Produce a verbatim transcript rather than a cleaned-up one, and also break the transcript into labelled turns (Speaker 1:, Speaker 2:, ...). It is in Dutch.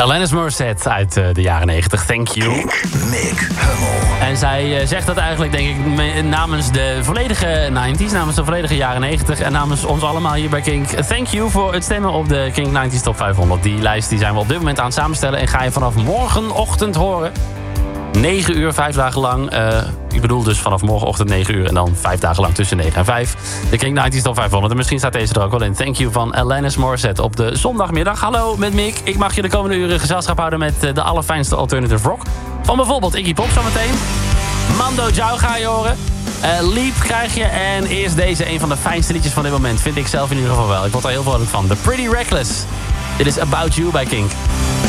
Speaker 1: Alanis Morissette uit uh, de jaren negentig. Thank you.
Speaker 2: Kink, Mick, Hummel.
Speaker 1: En zij uh, zegt dat eigenlijk, denk ik, me, namens de volledige negentig, namens de volledige jaren negentig... en namens ons allemaal hier bij Kink. Thank you voor het stemmen op de Kink negentig Top vijfhonderd. Die lijst die zijn we op dit moment aan het samenstellen... en ga je vanaf morgenochtend horen. negen uur, vijf dagen lang. Uh, ik bedoel dus vanaf morgenochtend negen uur... en dan vijf dagen lang tussen negen en vijf. De Kink negentig Top vijfhonderd. En misschien staat deze er ook wel in. Thank you van Alanis Morissette op de zondagmiddag. Hallo, met Mick. Ik mag je de komende uren gezelschap houden... met de allerfijnste alternative rock. Van bijvoorbeeld Iggy Pop zometeen. Mando Diao ga je horen. Uh, Leap krijg je. En eerst deze, een van de fijnste liedjes van dit moment. Vind ik zelf in ieder geval wel. Ik word er heel vrolijk van. The Pretty Reckless. Dit is About You bij Kink.